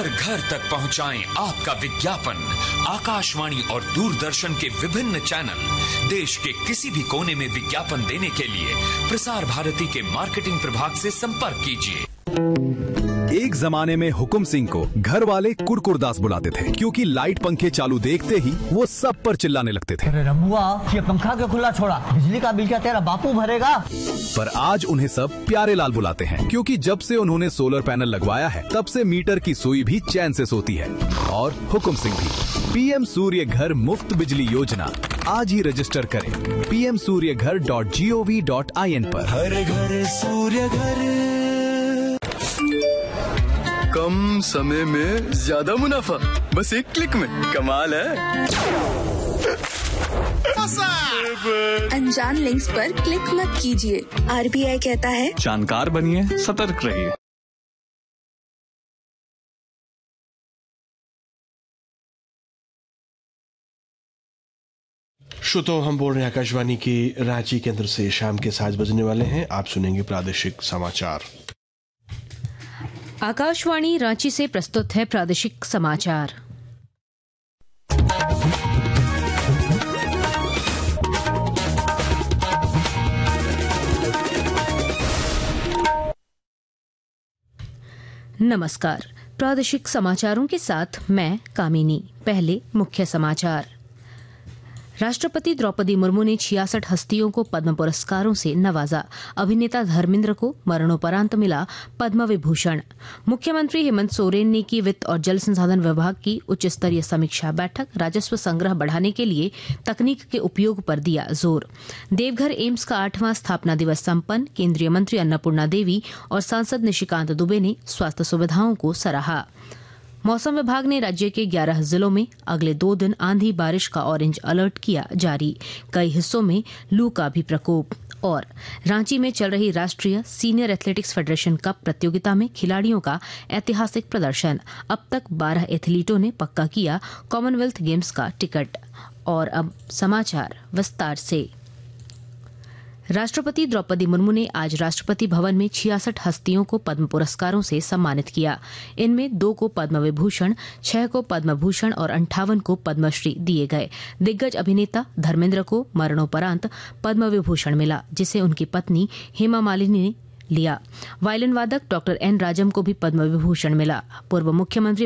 घर घर तक पहुंचाएं आपका विज्ञापन। आकाशवाणी और दूरदर्शन के विभिन्न चैनल देश के किसी भी कोने में विज्ञापन देने के लिए प्रसार भारती के मार्केटिंग प्रभाग से संपर्क कीजिए। एक जमाने में हुकुम सिंह को घर वाले कुरकुरदास बुलाते थे, क्योंकि लाइट पंखे चालू देखते ही वो सब पर चिल्लाने लगते थे। अरे रमुआ, ये पंखा क्यों खुला छोड़ा? बिजली का बिल क्या तेरा बापू भरेगा? पर आज उन्हें सब प्यारे लाल बुलाते हैं, क्योंकि जब से उन्होंने सोलर पैनल लगवाया है तब से मीटर की सुई भी चैन से सोती है। और हुकुम सिंह भी। पीएम सूर्य घर मुफ्त बिजली योजना आज ही रजिस्टर करें pmsuryaghar.gov.in पर। हर घर सूर्य घर। कम समय में ज्यादा मुनाफा, बस एक क्लिक में। कमाल है। अनजान लिंक्स पर क्लिक मत कीजिए। आरबीआई कहता है जानकार बनिए, सतर्क रहिए। श्रोताओ, हम बोल रहे हैं आकाशवाणी की रांची केंद्र से। शाम के 7 बजने वाले हैं। आप सुनेंगे प्रादेशिक समाचार। आकाशवाणी रांची से प्रस्तुत है प्रादेशिक समाचार। नमस्कार। प्रादेशिक समाचारों के साथ मैं कामिनी। पहले मुख्य समाचार। राष्ट्रपति द्रौपदी मुर्मू ने 66 हस्तियों को पद्म पुरस्कारों से नवाजा। अभिनेता धर्मेंद्र को मरणोपरांत मिला पद्म विभूषण। मुख्यमंत्री हेमंत सोरेन ने की वित्त और जल संसाधन विभाग की उच्च स्तरीय समीक्षा बैठक। राजस्व संग्रह बढ़ाने के लिए तकनीक के उपयोग पर दिया जोर। देवघर एम्स का 8वां स्थापना दिवस संपन्न। केंद्रीय मंत्री अन्नपूर्णा देवी और सांसद निशिकांत दुबे ने स्वास्थ्य सुविधाओं को सराहा। मौसम विभाग ने राज्य के 11 जिलों में अगले 2 दिन आंधी बारिश का ऑरेंज अलर्ट किया जारी। कई हिस्सों में लू का भी प्रकोप। और रांची में चल रही राष्ट्रीय सीनियर एथलेटिक्स फेडरेशन कप प्रतियोगिता में खिलाड़ियों का ऐतिहासिक प्रदर्शन। अब तक 12 एथलीटों ने पक्का किया कॉमनवेल्थ गेम्स का टिकट। और अब समाचार विस्तार से। राष्ट्रपति द्रौपदी मुर्मू ने आज राष्ट्रपति भवन में 66 हस्तियों को पद्म पुरस्कारों से सम्मानित किया। इनमें 2 को पद्म विभूषण, 6 को पद्म भूषण और 58 को पद्मश्री दिए गए। दिग्गज अभिनेता धर्मेंद्र को मरणोपरांत पद्म विभूषण मिला, जिसे उनकी पत्नी हेमा मालिनी ने लिया। वायलिन वादक डॉ. एन. राजम को भी पद्म विभूषण मिला। पूर्व मुख्यमंत्री